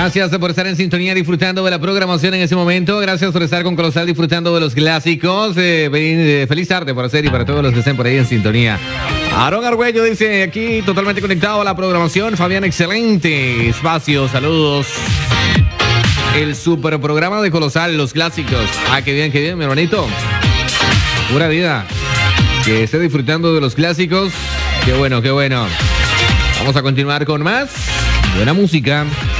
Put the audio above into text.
Gracias por estar en sintonía disfrutando de la programación en ese momento. Gracias por estar con Colosal disfrutando de los clásicos. Feliz tarde por hacer y para todos los que estén por ahí en sintonía. Aarón Argüello dice aquí totalmente conectado a la programación. Fabián, excelente espacio. Saludos. El super programa de Colosal, los clásicos. Qué bien, mi hermanito. Pura vida. Que esté disfrutando de los clásicos. Qué bueno. Vamos a continuar con más buena música.